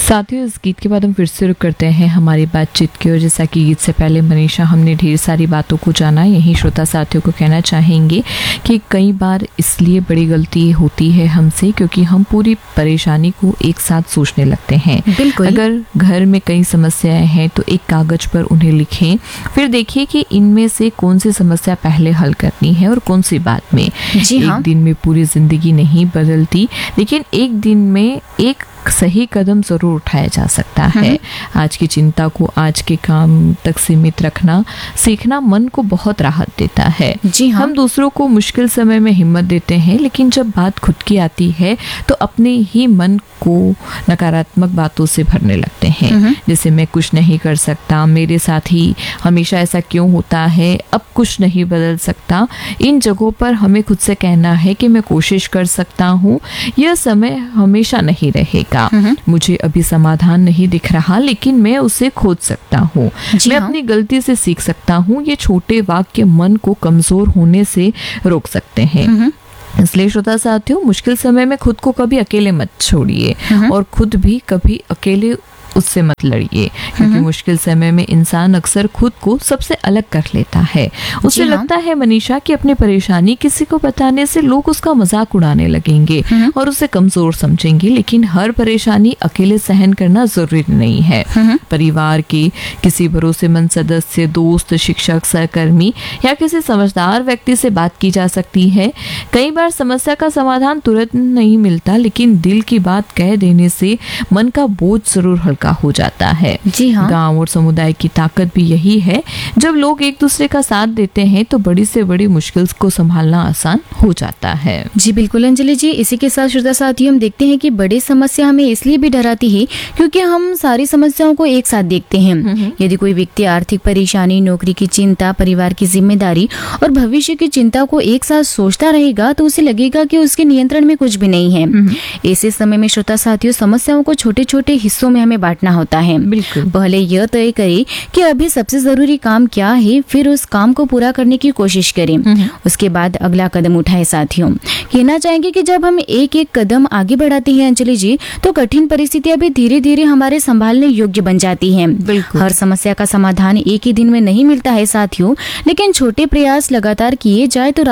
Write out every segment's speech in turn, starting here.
साथियों, इस गीत के बाद हम फिर से रुक करते हैं हमारी बातचीत की। और जैसा कि गीत से पहले मनीषा हमने ढेर सारी बातों को जाना, यही श्रोता साथियों को कहना चाहेंगे कि कई बार इसलिए बड़ी गलती होती है हमसे क्योंकि हम पूरी परेशानी को एक साथ सोचने लगते हैं। बिल्कुल। अगर घर में कई समस्याएं हैं तो एक कागज पर उन्हें लिखें, फिर देखिए कि इनमें से कौन सी समस्या पहले हल करनी है और कौन सी बाद में। जी हाँ। एक दिन में पूरी जिंदगी नहीं बदलती, लेकिन एक दिन में एक सही कदम जरूर उठाया जा सकता है। आज की चिंता को आज के काम तक सीमित रखना सीखना मन को बहुत राहत देता है। जी हाँ। हम दूसरों को मुश्किल समय में हिम्मत देते हैं, लेकिन जब बात खुद की आती है तो अपने ही मन को नकारात्मक बातों से भरने लगते हैं। जैसे मैं कुछ नहीं कर सकता, मेरे साथ ही हमेशा ऐसा क्यों होता है, अब कुछ नहीं बदल सकता। इन जगहों पर हमें खुद से कहना है कि मैं कोशिश कर सकता हूँ, यह समय हमेशा नहीं रहेगा। मुझे अभी समाधान नहीं दिख रहा, लेकिन मैं उसे खोज सकता हूँ। मैं अपनी गलती से सीख सकता हूँ। ये छोटे वाक्य मन को कमजोर होने से रोक सकते हैं। इसलिए श्रोता साथियों, मुश्किल समय में खुद को कभी अकेले मत छोड़िए और खुद भी कभी अकेले उससे मत लड़िए, क्योंकि मुश्किल समय में इंसान अक्सर खुद को सबसे अलग कर लेता है। उसे लगता है मनीषा कि अपनी परेशानी किसी को बताने से लोग उसका मजाक उड़ाने लगेंगे और उसे कमजोर समझेंगे, लेकिन हर परेशानी अकेले सहन करना जरूरी नहीं है। परिवार के किसी भरोसेमंद सदस्य, दोस्त, शिक्षक, सहकर्मी या किसी समझदार व्यक्ति से बात की जा सकती है। कई बार समस्या का समाधान तुरंत नहीं मिलता, लेकिन दिल की बात कह देने से मन का बोझ जरूर हल्का हो जाता है। जी हाँ। गांव और समुदाय की ताकत भी यही है। जब लोग एक दूसरे का साथ देते हैं तो बड़ी से बड़ी मुश्किल को संभालना आसान हो जाता है। जी बिल्कुल अंजलि जी, इसी के साथ श्रोता साथियों, हम देखते हैं कि बड़ी समस्या हमें इसलिए भी डराती है क्योंकि हम सारी समस्याओं को एक साथ देखते हैं। यदि कोई व्यक्ति आर्थिक परेशानी, नौकरी की चिंता, परिवार की जिम्मेदारी और भविष्य की चिंता को एक साथ सोचता रहेगा तो उसे लगेगा कि उसके नियंत्रण में कुछ भी नहीं है। ऐसे समय में श्रोता साथियों, समस्याओं को छोटे छोटे हिस्सों में हमें बांटना होता है। बिल्कुल। पहले यह तय करें कि अभी सबसे जरूरी काम क्या है, फिर उस काम को पूरा करने की कोशिश करें। उसके बाद अगला कदम उठाए। साथियों, कहना चाहेंगे कि जब हम एक एक कदम आगे बढ़ाते हैं अंजलि जी, तो कठिन परिस्थितियां भी धीरे धीरे हमारे संभालने योग्य बन जाती हैं। हर समस्या का समाधान एक ही दिन में नहीं मिलता है साथियों, लेकिन छोटे प्रयास लगातार किए जाए तो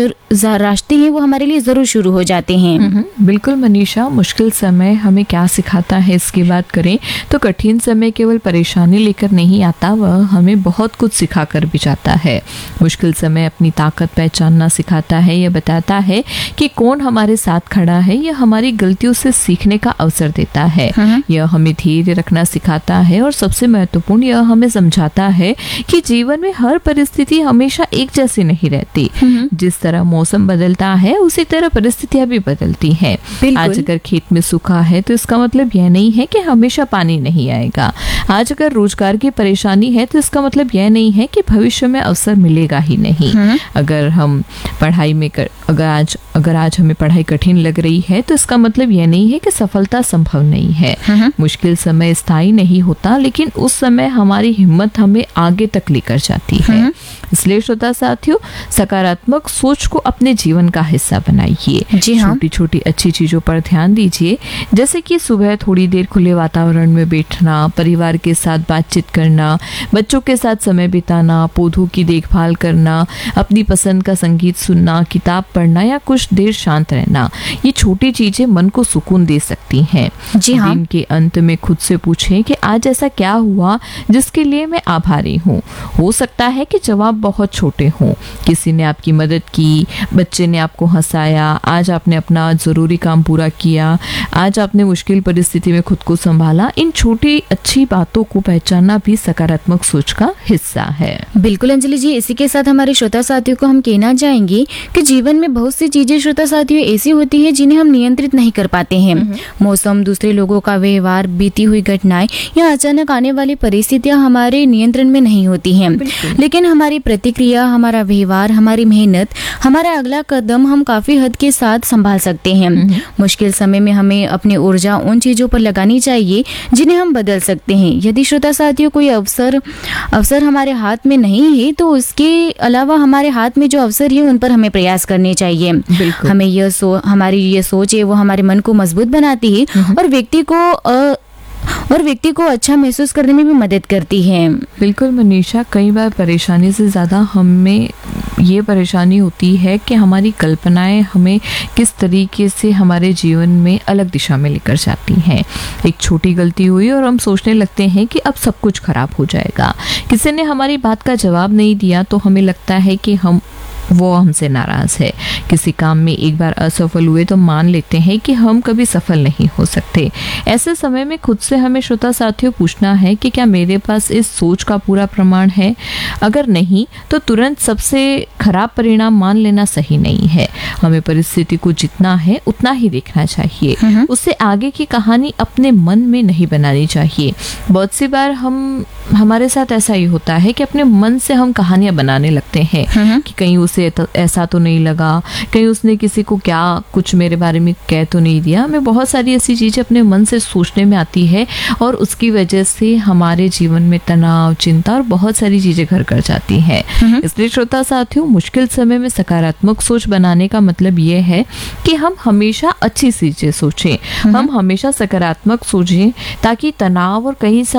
रास्ते हैं वो हमारे लिए जरूर शुरू हो जाते हैं। बिल्कुल मनीषा, मुश्किल समय हमें क्या सिखाता है इसकी बात करें तो कठिन समय केवल परेशानी लेकर नहीं आता, वह हमें बहुत कुछ सिखा कर भी जाता है। मुश्किल समय अपनी ताकत पहचानना सिखाता है। यह बताता है कि कौन हमारे साथ खड़ा है। यह हमारी गलतियों से सीखने का अवसर देता है। यह हमें धैर्य रखना सिखाता है और सबसे महत्वपूर्ण, यह हमें समझाता है कि जीवन में हर परिस्थिति हमेशा एक जैसी नहीं रहती। जिस तरह मौसम बदलता है उसी तरह परिस्थितियां भी बदलती हैं। आज अगर खेत में सूखा है तो इसका मतलब यह नहीं है कि हमेशा पानी नहीं आएगा। आज अगर रोजगार की परेशानी है तो इसका मतलब यह नहीं है कि भविष्य में अवसर मिलेगा ही नहीं। अगर हम पढ़ाई में अगर आज हमें पढ़ाई कठिन लग रही है तो इसका मतलब यह नहीं है कि सफलता संभव नहीं है। मुश्किल समय स्थायी नहीं होता, लेकिन उस समय हमारी हिम्मत हमें आगे तक लेकर जाती है। इसलिए श्रोता साथियों, सकारात्मक सोच को अपने जीवन का हिस्सा बनाइए। छोटी छोटी अच्छी चीजों पर ध्यान दीजिए, जैसे कि सुबह थोड़ी देर खुले वातावरण में बैठना, परिवार के साथ बातचीत करना, बच्चों के साथ समय बिताना, पौधों की देखभाल करना, अपनी पसंद का संगीत सुनना, किताब पढ़ना या कुछ देर शांत रहना। ये छोटी चीजें मन को सुकून दे सकती हैं। दिन के अंत में खुद से पूछें कि आज ऐसा क्या हुआ जिसके लिए मैं आभारी हूँ। हो सकता है कि जवाब बहुत छोटे हों। किसी ने आपकी मदद की, बच्चे ने आपको हंसाया, आज आपने अपना जरूरी काम पूरा किया, आज आपने मुश्किल परिस्थिति में खुद को संभाला। इन छोटी अच्छी बातों को पहचानना भी सकारात्मक सोच का हिस्सा है। बिल्कुल अंजलि जी, इसी के साथ हमारे श्रोता साथियों को हम कहना चाहेंगे कि जीवन में बहुत सी चीजें श्रोता साथियों ऐसी होती है जिन्हें हम नियंत्रित नहीं कर पाते हैं। मौसम, दूसरे लोगों का व्यवहार, बीती हुई घटनाएं या अचानक आने वाली परिस्थितियां हमारे नियंत्रण में नहीं होती हैं, लेकिन हमारी प्रतिक्रिया, हमारा व्यवहार, हमारी मेहनत, हमारा अगला कदम हम काफी हद के साथ संभाल सकते हैं। मुश्किल समय में हमें अपनी ऊर्जा उन चीजों पर लगानी चाहिए जिन्हें हम बदल सकते हैं। यदि श्रोता साथियों कोई अवसर हमारे हाथ में नहीं है तो उसके अलावा हमारे हाथ में जो अवसर है उन पर हमें प्रयास करने चाहिए। हमें हमारी ये सोच है वो हमारे मन को मजबूत बनाती है और व्यक्ति को और व्यक्ति को अच्छा महसूस करने में भी मदद करती है। बिल्कुल मनीषा, कई बार परेशानी से ज़्यादा हमें ये परेशानी होती है कि हमारी कल्पनाएं हमें किस तरीके से हमारे जीवन में अलग दिशा में लेकर जाती हैं। एक छोटी गलती हुई और हम सोचने लगते हैं कि अब सब कुछ खराब हो जाएगा। किसी ने हमारी बात का जवाब नहीं दिया तो हमें लगता है कि वो हमसे नाराज़ है। किसी काम में एक बार असफल हुए तो मान लेते हैं कि हम कभी सफल नहीं हो सकते। ऐसे समय में खुद से हमें श्रोता साथियों पूछना है कि क्या मेरे पास इस सोच का पूरा प्रमाण है। अगर नहीं तो तुरंत सबसे खराब परिणाम मान लेना सही नहीं है। हमें परिस्थिति को जितना है उतना ही देखना चाहिए। उससे आगे की कहानी अपने मन में नहीं बनानी चाहिए। बहुत सी बार हमारे साथ ऐसा ही होता है कि अपने मन से हम कहानियां बनाने लगते हैं कि कहीं उसे ऐसा तो नहीं लगा, कहीं उसने किसी को क्या कुछ मेरे बारे में कह तो नहीं दिया। हमें बहुत सारी ऐसी चीजें अपने मन से सोचने में आती है और उसकी वजह से हमारे जीवन में तनाव, चिंता और बहुत सारी चीजें घर कर जाती हैं। इसलिए श्रोता साथियों, मुश्किल समय में सकारात्मक सोच बनाने का मतलब ये है कि हम हमेशा अच्छी चीजें सोचें, हम हमेशा सकारात्मक सोचें ताकि तनाव और कई